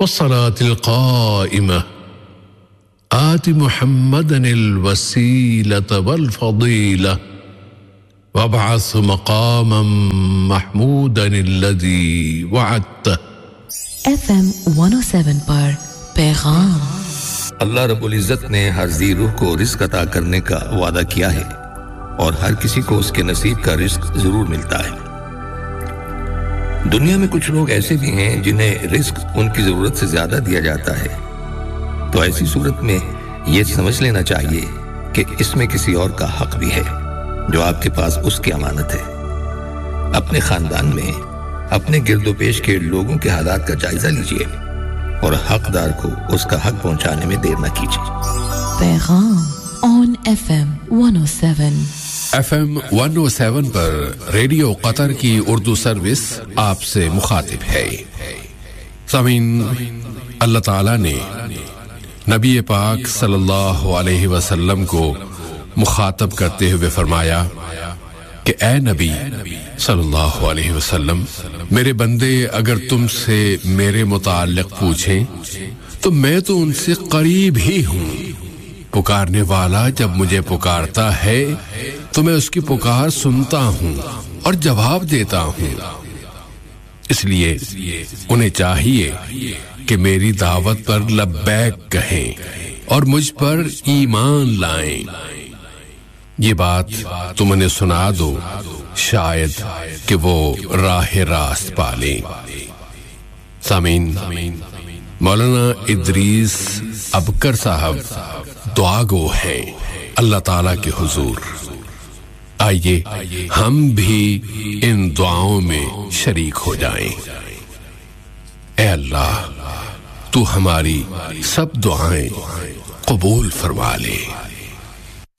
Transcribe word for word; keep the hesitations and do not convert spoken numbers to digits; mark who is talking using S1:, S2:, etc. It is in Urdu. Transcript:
S1: والصلاة القائمة آت محمدا الوسيلة والفضيلة وابعث مقاما محمودا الذي وعدته.
S2: ایف ایم ون او سیون پر پیغام.
S3: اللہ رب العزت نے ہر ذی روح کو رزق عطا کرنے کا وعدہ کیا ہے اور ہر کسی کو اس کے نصیب کا رزق ضرور ملتا ہے. دنیا میں کچھ لوگ ایسے بھی ہیں جنہیں رزق ان کی ضرورت سے زیادہ دیا جاتا ہے، تو ایسی صورت میں یہ سمجھ لینا چاہیے کہ اس میں کسی اور کا حق بھی ہے جو آپ کے پاس اس کی امانت ہے. اپنے خاندان میں اپنے گرد و پیش کے لوگوں کے حالات کا جائزہ لیجئے اور حقدار کو اس کا حق پہنچانے میں دیر نہ کیجیے.
S2: پیغام آن ایف ایم ون او سیون.
S1: ایف ایم ون او سیون پر ریڈیو قطر کی اردو سروس آپ سے مخاطب ہے. سامعین، اللہ تعالی نے نبی پاک صلی اللہ علیہ وسلم کو مخاطب کرتے ہوئے فرمایا کہ اے نبی صلی اللہ علیہ وسلم، میرے بندے اگر تم سے میرے متعلق پوچھیں تو میں تو ان سے قریب ہی ہوں. پکارنے والا جب مجھے پکارتا ہے تو میں اس کی پکار سنتا ہوں اور جواب دیتا ہوں. اس لیے انہیں چاہیے کہ میری دعوت پر لبیک کہیں اور مجھ پر ایمان لائیں. یہ بات تم انہیں سنا دو، شاید کہ وہ راہ راست پالیں. سامعین، مولانا ادریس ابکر صاحب دعا گو ہیں اللہ تعالیٰ کے حضور. آئیے ہم بھی ان دعاؤں میں شریک ہو جائیں. اے اللہ، تو ہماری سب دعائیں قبول فرما لے.